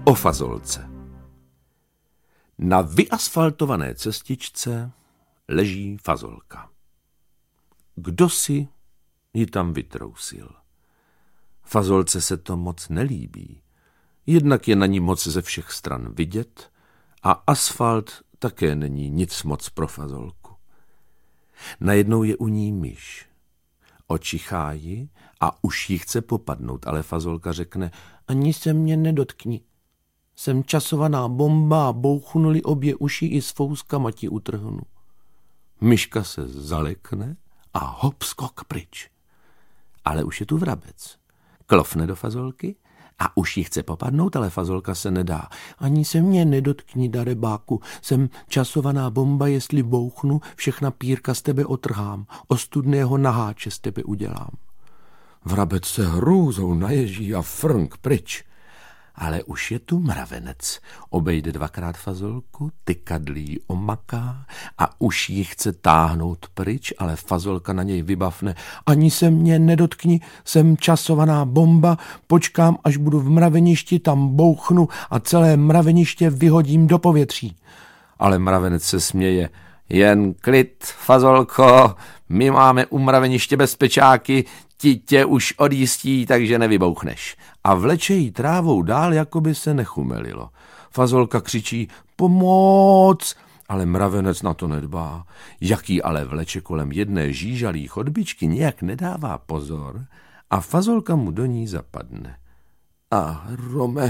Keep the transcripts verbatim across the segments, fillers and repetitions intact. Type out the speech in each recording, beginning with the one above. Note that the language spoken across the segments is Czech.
O fazolce. Na vyasfaltované cestičce leží fazolka. Kdo si ji tam vytrousil? Fazolce se to moc nelíbí. Jednak je na ní moc ze všech stran vidět a asfalt také není nic moc pro fazolku. Najednou je u ní myš. Očichá ji a už jí chce popadnout, ale fazolka řekne: ani se mě nedotkni. Jsem časovaná bomba a bouchnuli obě uši i s fouskama ti utrhnu. Myška se zalekne a hop skok pryč. Ale už je tu vrabec. Klofne do fazolky a už jí chce popadnout, ale fazolka se nedá. Ani se mě nedotkni, darebáku, jsem časovaná bomba, jestli bouchnu, všechna pírka z tebe otrhám, ostudného naháče z tebe udělám. Vrabec se hrůzou naježí a frnk pryč. Ale už je tu mravenec. Obejde dvakrát fazolku, tykadlí omaká a už ji chce táhnout pryč, ale fazolka na něj vybavne: ani se mě nedotkni, jsem časovaná bomba, počkám, až budu v mraveništi, tam bouchnu a celé mraveniště vyhodím do povětří. Ale mravenec se směje: jen klid, fazolko, my máme u mraveniště bezpečáky, ti tě už odjistí, takže nevybouchneš. A vleče jí trávou dál, jako by se nechumelilo. Fazolka křičí: pomoc! Ale mravenec na to nedbá. Jaký ale vleče kolem jedné žížalý chodbičky, nějak nedává pozor a fazolka mu do ní zapadne. A Rome,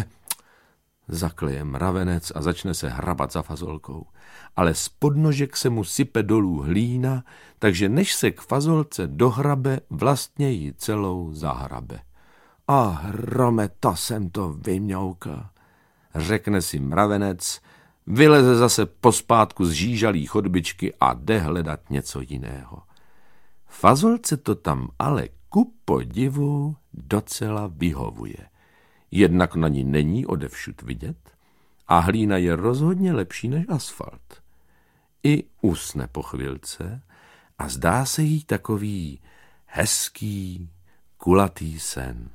zakleje mravenec a začne se hrabat za fazolkou. Ale z podnožek se mu sype dolů hlína, takže než se k fazolce dohrabe, vlastně ji celou zahrabe. A Rome, to jsem to vymňoukl, řekne si mravenec, vyleze zase pospátku z žížalý chodbičky a jde hledat něco jiného. Fazolce to tam ale ku podivu docela vyhovuje. Jednak na ní není odevšud vidět a hlína je rozhodně lepší než asfalt. I usne po chvilce a zdá se jí takový hezký, kulatý sen.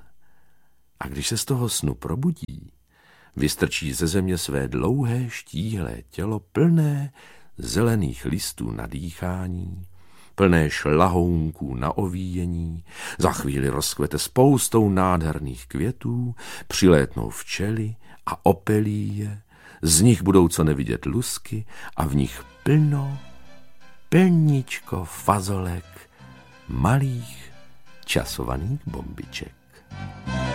A když se z toho snu probudí, vystrčí ze země své dlouhé štíhlé tělo plné zelených listů na dýchání, plné šlahounků na ovíjení, za chvíli rozkvete spoustou nádherných květů, přilétnou včely a opelí je, z nich budou co nevidět lusky a v nich plno, plníčko fazolek, malých časovaných bombiček.